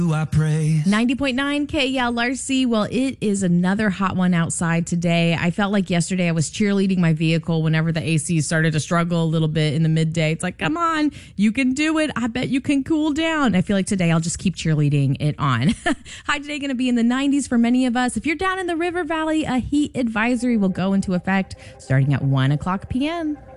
I pray. 90.9 KLRC. Well, it is another hot one outside today. I felt like yesterday I was cheerleading my vehicle whenever the AC started to struggle a little bit in the midday. It's like, come on, you can do it. I bet you can cool down. I feel like today I'll just keep cheerleading it on. High today going to be in the 90s for many of us. If you're down in the River Valley, a heat advisory will go into effect starting at 1 o'clock p.m.